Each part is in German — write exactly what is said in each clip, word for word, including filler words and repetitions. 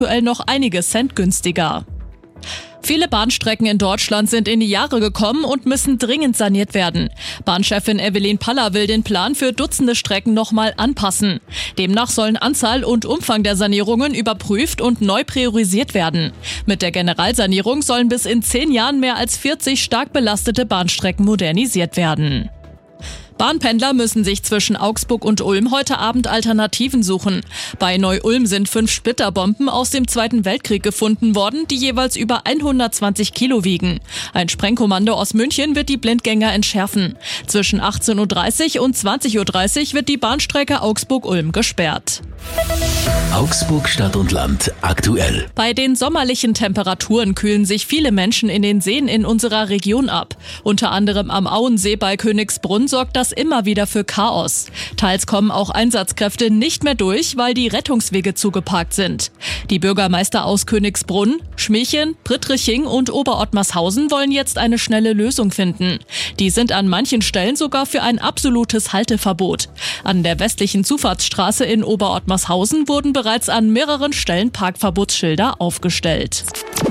aktuell noch einige Cent günstiger. Viele Bahnstrecken in Deutschland sind in die Jahre gekommen und müssen dringend saniert werden. Bahnchefin Evelyn Paller will den Plan für Dutzende Strecken nochmal anpassen. Demnach sollen Anzahl und Umfang der Sanierungen überprüft und neu priorisiert werden. Mit der Generalsanierung sollen bis in zehn Jahren mehr als vierzig stark belastete Bahnstrecken modernisiert werden. Bahnpendler müssen sich zwischen Augsburg und Ulm heute Abend Alternativen suchen. Bei Neu-Ulm sind fünf Splitterbomben aus dem Zweiten Weltkrieg gefunden worden, die jeweils über hundertzwanzig Kilo wiegen. Ein Sprengkommando aus München wird die Blindgänger entschärfen. Zwischen achtzehn Uhr dreißig und zwanzig Uhr dreißig wird die Bahnstrecke Augsburg-Ulm gesperrt. Augsburg Stadt und Land aktuell. Bei den sommerlichen Temperaturen kühlen sich viele Menschen in den Seen in unserer Region ab. Unter anderem am Auensee bei Königsbrunn sorgt das immer wieder für Chaos. Teils kommen auch Einsatzkräfte nicht mehr durch, weil die Rettungswege zugeparkt sind. Die Bürgermeister aus Königsbrunn, Schmiechen, Prittriching und Oberottmarshausen wollen jetzt eine schnelle Lösung finden. Die sind an manchen Stellen sogar für ein absolutes Halteverbot. An der westlichen Zufahrtsstraße in Oberottmarshausen wurden bereits an mehreren Stellen Parkverbotsschilder aufgestellt.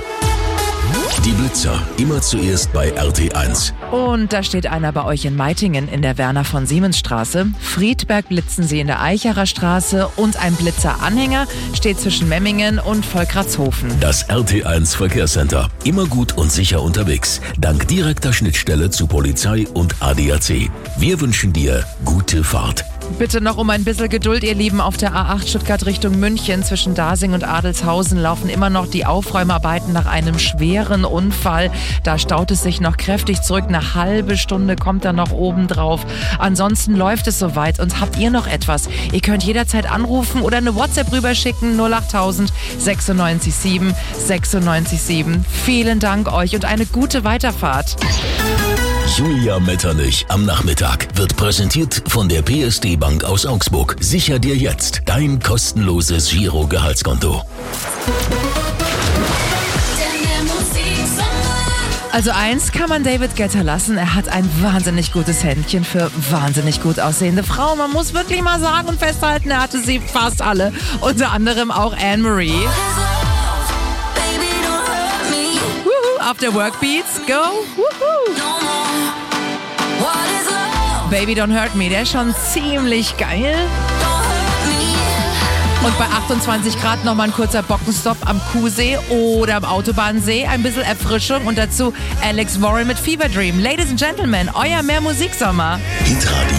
Die Blitzer, immer zuerst bei R T eins. Und da steht einer bei euch in Meitingen in der Werner von Siemens Straße. Friedberg blitzen sie in der Eichacher Straße und ein Blitzeranhänger steht zwischen Memmingen und Volkratshofen. Das R T eins Verkehrscenter. Immer gut und sicher unterwegs. Dank direkter Schnittstelle zu Polizei und A D A C. Wir wünschen dir gute Fahrt. Bitte noch um ein bisschen Geduld, ihr Lieben. Auf der A acht Stuttgart Richtung München zwischen Dasing und Adelshausen laufen immer noch die Aufräumarbeiten nach einem schweren Unfall. Da staut es sich noch kräftig zurück. Eine halbe Stunde kommt da noch oben drauf. Ansonsten läuft es soweit. Und habt ihr noch etwas? Ihr könnt jederzeit anrufen oder eine WhatsApp rüberschicken. null achttausend sechsundneunzig sieben sechsundneunzig sieben. Vielen Dank euch und eine gute Weiterfahrt. Julia Metternich am Nachmittag wird präsentiert von der P S D Bank aus Augsburg. Sicher dir jetzt dein kostenloses Giro-Gehaltskonto. Also eins kann man David Guetta lassen, er hat ein wahnsinnig gutes Händchen für wahnsinnig gut aussehende Frauen. Man muss wirklich mal sagen und festhalten, er hatte sie fast alle. Unter anderem auch Anne-Marie. After Work Beats, go. Woohoo. Baby Don't Hurt Me, der ist schon ziemlich geil. Und bei achtundzwanzig Grad nochmal ein kurzer Bockenstopp am Kuhsee oder am Autobahnsee. Ein bisschen Erfrischung und dazu Alex Warren mit Fever Dream. Ladies and Gentlemen, euer Mehr Musiksommer. Hitradio